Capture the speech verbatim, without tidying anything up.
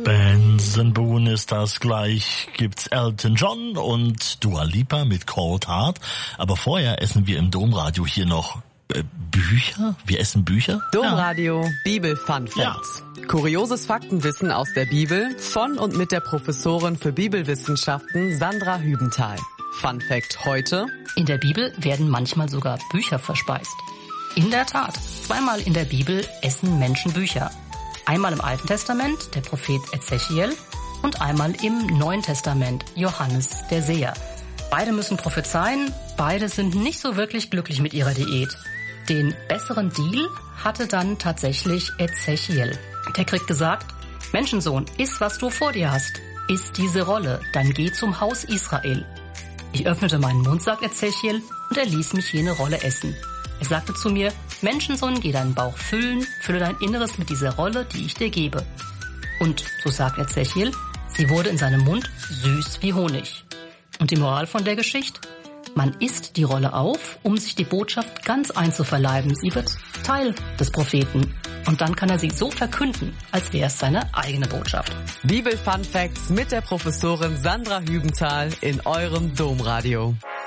Benson Boone ist das, gleich gibt's Elton John und Dua Lipa mit Cold Heart. Aber vorher essen wir im Domradio hier noch äh, Bücher. Wir essen Bücher. Domradio, ja. Bibel Fun Facts. Ja. Kurioses Faktenwissen aus der Bibel von und mit der Professorin für Bibelwissenschaften Sandra Hübenthal. Fun Fact heute: In der Bibel werden manchmal sogar Bücher verspeist. In der Tat, zweimal in der Bibel essen Menschen Bücher. Einmal im Alten Testament, der Prophet Ezechiel, und einmal im Neuen Testament, Johannes der Seher. Beide müssen prophezeien, beide sind nicht so wirklich glücklich mit ihrer Diät. Den besseren Deal hatte dann tatsächlich Ezechiel. Der kriegt gesagt: Menschensohn, iss, was du vor dir hast. Iss diese Rolle, dann geh zum Haus Israel. Ich öffnete meinen Mund, sagt Ezechiel, und er ließ mich jene Rolle essen. Er sagte zu mir: Menschensohn, geh deinen Bauch füllen, fülle dein Inneres mit dieser Rolle, die ich dir gebe. Und, so sagt Ezechiel, sie wurde in seinem Mund süß wie Honig. Und die Moral von der Geschichte? Man isst die Rolle auf, um sich die Botschaft ganz einzuverleiben. Sie wird Teil des Propheten. Und dann kann er sie so verkünden, als wäre es seine eigene Botschaft. Bibel Fun Facts mit der Professorin Sandra Hübenthal in eurem Domradio.